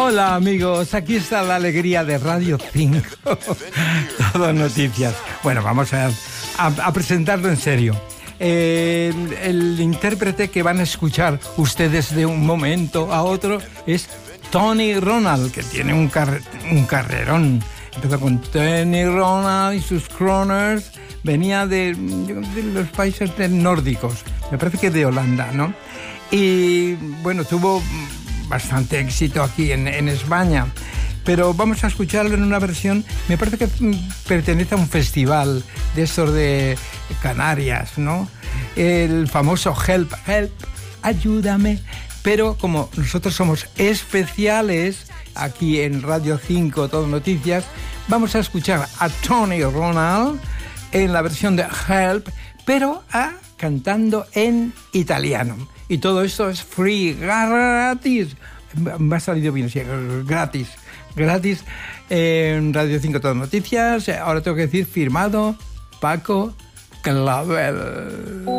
Hola amigos, aquí está la alegría de Radio 5. Todo noticias. Bueno, vamos a presentarlo en serio. El intérprete que van a escuchar ustedes de un momento a otro es Tony Ronald, que tiene un carrerón. Empezó con Tony Ronald y sus Crooners. Venía de los países nórdicos, me parece que de Holanda, ¿no? Y bueno, tuvo bastante éxito aquí en España, pero vamos a escucharlo en una versión, me parece que pertenece a un festival de estos de Canarias, ¿no? El famoso Help, Help, ayúdame. Pero como nosotros somos especiales aquí en Radio 5, Todo Noticias, vamos a escuchar a Tony Ronald en la versión de Help, pero cantando en italiano. Y todo esto es free, gratis. Me ha salido bien, sí, gratis. Gratis en Radio 5 Todo Noticias. Ahora tengo que decir firmado Paco Clavel.